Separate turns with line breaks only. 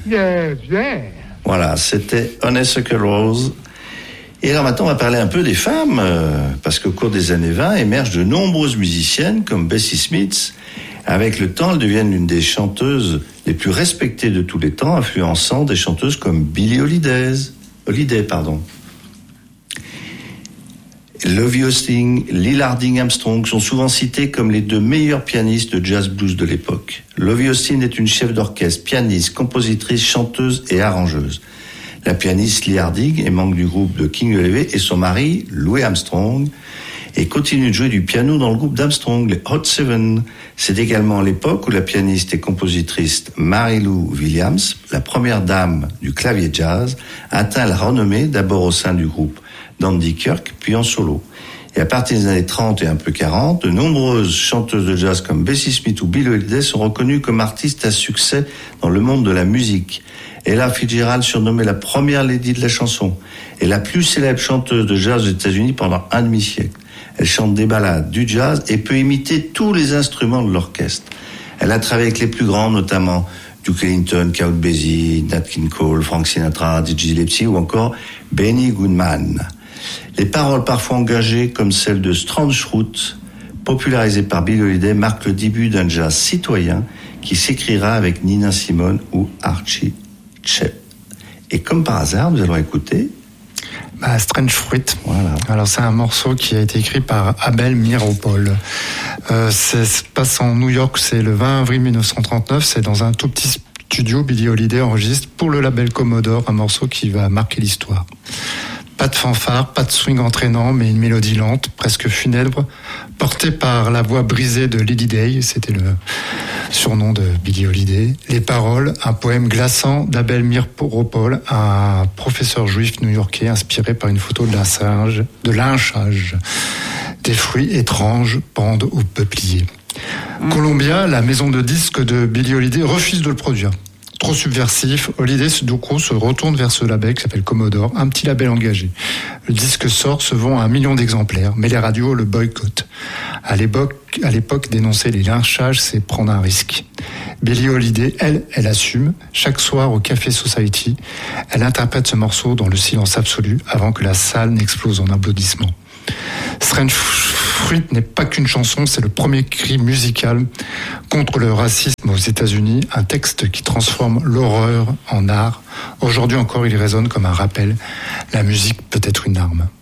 Yes, yes.
Voilà, c'était Honeysuckle Rose. Et alors maintenant, on va parler un peu des femmes, parce qu'au cours des années 20, émergent de nombreuses musiciennes comme Bessie Smith. Avec le temps, elles deviennent l'une des chanteuses les plus respectées de tous les temps, influençant des chanteuses comme Billie Holiday. Lovey Hosting, Lil Harding Armstrong sont souvent cités comme les deux meilleurs pianistes de jazz blues de l'époque. Lovey Hosting est une chef d'orchestre, pianiste, compositrice, chanteuse et arrangeuse. La pianiste Lil Harding est membre du groupe de King Oliver et son mari, Louis Armstrong, et continue de jouer du piano dans le groupe d'Armstrong, les Hot Seven. C'est également l'époque où la pianiste et compositrice Mary Lou Williams, la première dame du clavier jazz, atteint la renommée d'abord au sein du groupe d'Andy Kirk, puis en solo. Et à partir des années 30 et un peu 40, de nombreuses chanteuses de jazz comme Bessie Smith ou Billie Holiday sont reconnues comme artistes à succès dans le monde de la musique. Ella Fitzgerald, surnommée la première lady de la chanson, est la plus célèbre chanteuse de jazz aux États-Unis pendant un demi-siècle. Elle chante des ballades, du jazz et peut imiter tous les instruments de l'orchestre. Elle a travaillé avec les plus grands, notamment Duke Ellington, Count Basie, Nat King Cole, Frank Sinatra, Dizzy Gillespie ou encore Benny Goodman. Les paroles parfois engagées, comme celle de Strange Fruit, popularisée par Billie Holiday, marquent le début d'un jazz citoyen qui s'écrira avec Nina Simone ou Archie Shepp. Et comme par hasard, nous allons écouter
Strange Fruit.
Voilà.
Alors c'est un morceau qui a été écrit par Abel Meeropol. Ça se passe en New York, c'est le 20 avril 1939, c'est dans un tout petit studio. Billie Holiday enregistre pour le label Commodore un morceau qui va marquer l'histoire. Pas de fanfare, pas de swing entraînant, mais une mélodie lente, presque funèbre, portée par la voix brisée de Lily Day, c'était le surnom de Billie Holiday. Les paroles, un poème glaçant d'Abel Meeropol, un professeur juif new-yorkais inspiré par une photo de lynchage. Des fruits étranges pendent au peuplier. Columbia, la maison de disques de Billie Holiday, refuse de le produire. Trop subversif, Holiday du coup se retourne vers ce label qui s'appelle Commodore, un petit label engagé. Le disque sort, se vend à 1 million d'exemplaires, mais les radios le boycottent. À l'époque, dénoncer les lynchages, c'est prendre un risque. Billie Holiday, elle assume. Chaque soir au Café Society, elle interprète ce morceau dans le silence absolu avant que la salle n'explose en applaudissements. Strange Fruit n'est pas qu'une chanson, c'est le premier cri musical contre le racisme aux États-Unis, un texte qui transforme l'horreur en art. Aujourd'hui encore, il résonne comme un rappel. La musique peut être une arme.